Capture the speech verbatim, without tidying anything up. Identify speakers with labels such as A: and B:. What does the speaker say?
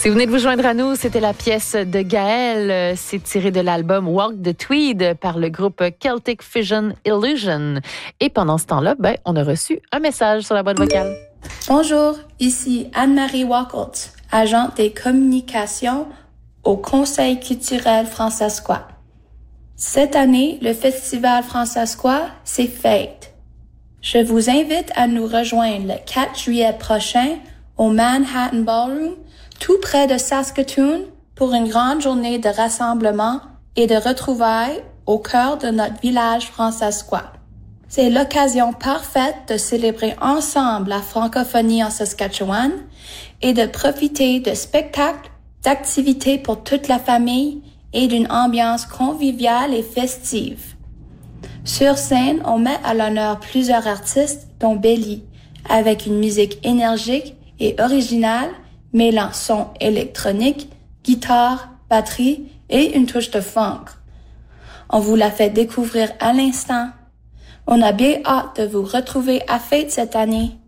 A: Si vous venez de vous joindre à nous, c'était la pièce de Gaël. C'est tiré de l'album Walk the Tweed par le groupe Celtic Fusion Illusion. Et pendant ce temps-là, ben, on a reçu un message sur la boîte vocale.
B: Bonjour, ici Anne-Marie Wackelt, agente des communications au Conseil culturel Francescois. Cette année, le Festival Francescois, c'est fête. Je vous invite à nous rejoindre le quatre juillet prochain au Manhattan Ballroom, tout près de Saskatoon, pour une grande journée de rassemblement et de retrouvailles au cœur de notre village francescois. C'est l'occasion parfaite de célébrer ensemble la francophonie en Saskatchewan et de profiter de spectacles, d'activités pour toute la famille et d'une ambiance conviviale et festive. Sur scène, on met à l'honneur plusieurs artistes, dont Belly, avec une musique énergique et originale, mêlant son électronique, guitare, batterie et une touche de funk. On vous l'a fait découvrir à l'instant. On a bien hâte de vous retrouver à Fête cette année.